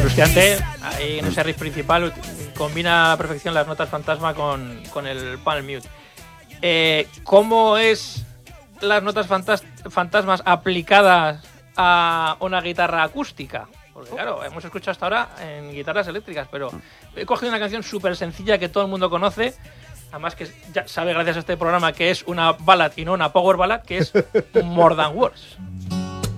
Frusciante, ahí en ese riff principal combina a la perfección las notas fantasma con el panel mute. ¿Cómo es las notas fantasmas aplicadas a una guitarra acústica? Porque claro, hemos escuchado hasta ahora en guitarras eléctricas, pero he cogido una canción súper sencilla que todo el mundo conoce, además que ya sabe gracias a este programa que es una ballad y no una power ballad, que es More Than Words.